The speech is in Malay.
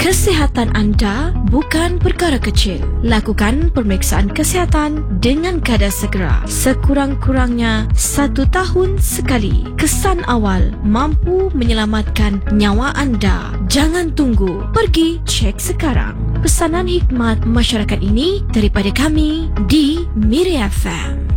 Kesihatan anda bukan perkara kecil. Lakukan pemeriksaan kesihatan dengan kadar segera. Sekurang-kurangnya 1 tahun sekali. Kesan awal mampu menyelamatkan nyawa anda. Jangan tunggu. Pergi cek sekarang. Pesanan hikmat masyarakat ini daripada kami di Miri FM.